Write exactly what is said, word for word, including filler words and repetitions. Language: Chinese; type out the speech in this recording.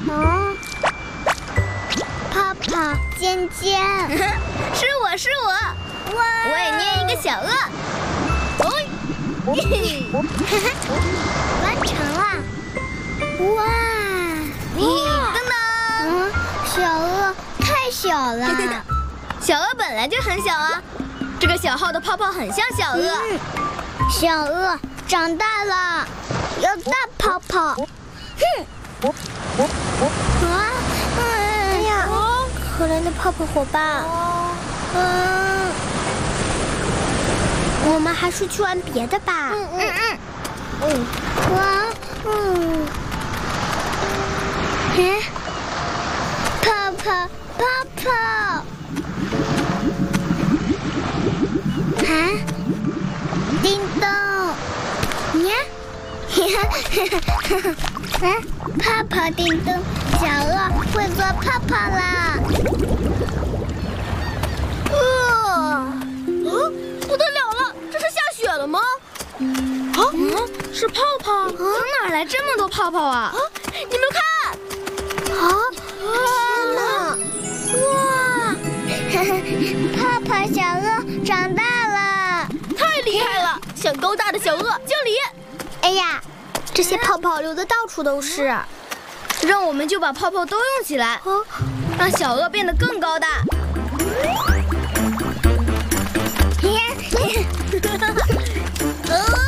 嗯，泡泡尖尖， 是我是我， 哇！ 我也捏一个小鳄。哦，嘿， 完成了！哇！ 噔噔， 嗯，小鳄太小了。 小鳄本来就很小啊，这个小号的泡泡很像小鳄。 嗯，小鳄长大了，有大泡泡。哼！啊！哎呀，可怜的泡泡伙伴。嗯，我们还是去玩别的吧。嗯嗯嗯。嗯。哇，嗯。哎，泡泡泡泡。啊！叮咚！呀！哎，泡泡叮咚，小鳄会做泡泡啦！ 呃，哦，不得了了，这是下雪了吗？啊，是泡泡，从哪儿来这么多泡泡啊？啊，你们看！ 啊！天哪！哇！泡泡小鳄长大了， 太厉害了！想高大的小鳄敬礼！ 哎呀，这些泡泡流的到处都是， 让我们就把泡泡都用起来，让小鳄变得更高大。 哦